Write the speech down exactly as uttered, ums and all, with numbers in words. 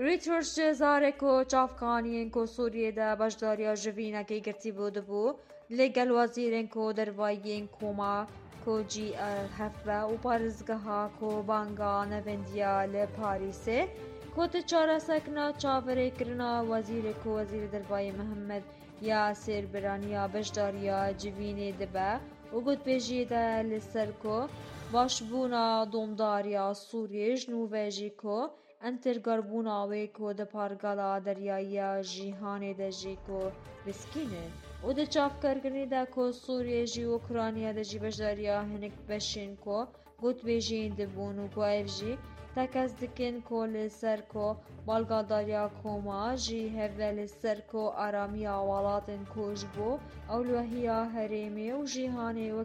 ریتورج جزاره کو چافکانین کو سوریه دا بشداریا جوینا که گرتی بود بو لگل وزیرین کو دروایین کوما کو جی هفته و پارزگاه کو بانگا نوندیا لپاریسه کو تچارا سکنا چاوره کرنا وزیر کو وزیر دروای محمد یاسر برانیا بشداریا جوینه دبه و گود بیجی دا لسر کو باشبونا دومداریا سوریه جنوبیجی کو انتر گربونا وی کو د پارگالا دریایا جیهان دجی کو بسکینه و د چاپ کرگنی دا کو سوریه جی اوکرانیا دجی بجداریا هنک بشین کو گوت بیجین دبون و کو ایفجی تکز دکن کو لسر کو بالگاداریا کوما جی هفه لسر کو آرامیا والاتن کوش بو اولوهیا هریمی و جیهانه و